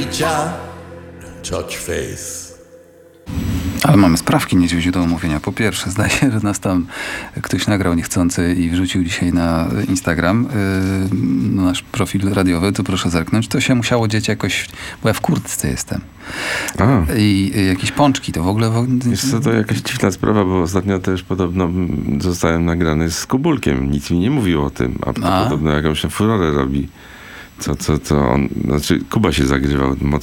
reach out, touch faith. Ale mamy sprawki niedźwiedziu do omówienia. Po pierwsze, zdaje się, że nas tam ktoś nagrał niechcący i wrzucił dzisiaj na Instagram, na nasz profil radiowy. Tu proszę zerknąć. To się musiało dzieć jakoś, bo ja w kurtce jestem. I jakieś pączki, to w ogóle... Wiesz co, to jakaś dziwna sprawa, bo ostatnio też podobno zostałem nagrany z Kubulkiem. Nic mi nie mówił o tym, a podobno jakąś furorę robi. Co on... Znaczy, Kuba się zagrywał mocno